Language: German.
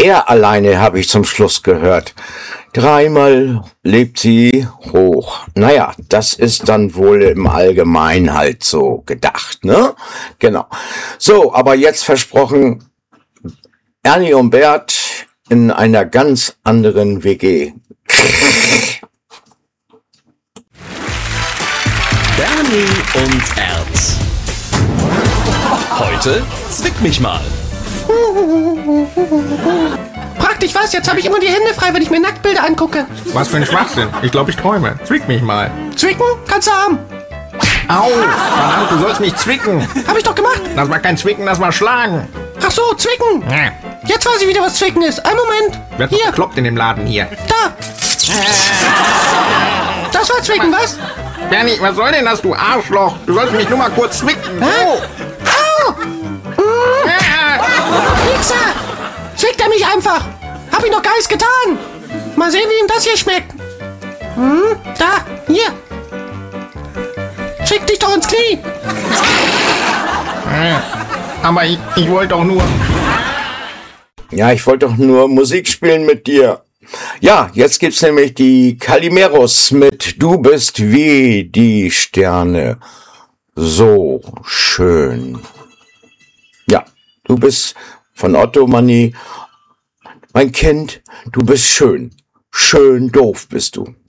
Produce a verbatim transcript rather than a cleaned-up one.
er alleine, habe ich zum Schluss gehört. Dreimal lebt sie hoch. Naja, das ist dann wohl im Allgemeinen halt so gedacht, ne? Genau. So, aber jetzt versprochen, Ernie und Bert in einer ganz anderen W G. Bernie und Erd. Heute zwick mich mal. Praktisch was, jetzt habe ich immer die Hände frei, wenn ich mir Nacktbilder angucke. Was für ein Schwachsinn. Ich glaube, ich träume. Zwick mich mal. Zwicken? Kannst du haben. Au, verdammt, du sollst mich zwicken. Hab ich doch gemacht. Das war kein Zwicken, das war Schlagen. Ach so, zwicken. Ja. Jetzt weiß ich wieder, was zwicken ist. Einen Moment. Wer hat Hier, gekloppt in dem Laden hier? da. Das war zwicken, was? Bernie, was soll denn das, du Arschloch? Du sollst mich nur mal kurz zwicken. Hä? So. Au! Wichser! Zwickt er mich einfach! Hab ich noch gar nichts getan! Mal sehen, wie ihm das hier schmeckt. Hm, da, hier. Zwick dich doch ins Knie! Aber ich, ich wollte doch nur... Ja, ich wollte doch nur Musik spielen mit dir. Ja, jetzt gibt's nämlich die Calimeros mit Du bist wie die Sterne. So schön. Ja, du bist von Otto Manni. Mein Kind, du bist schön. Schön doof bist du.